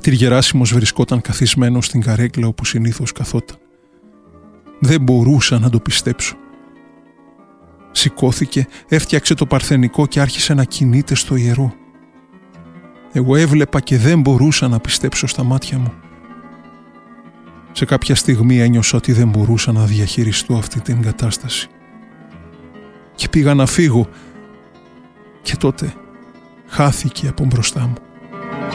Πατήρ Γεράσιμος βρισκόταν καθισμένος στην καρέκλα όπου συνήθως καθόταν. Δεν μπορούσα να το πιστέψω. Σηκώθηκε, έφτιαξε το παρθενικό και άρχισε να κινείται στο ιερό. Εγώ έβλεπα και δεν μπορούσα να πιστέψω στα μάτια μου. Σε κάποια στιγμή ένιωσα ότι δεν μπορούσα να διαχειριστώ αυτή την κατάσταση. Και πήγα να φύγω και τότε χάθηκε από μπροστά μου.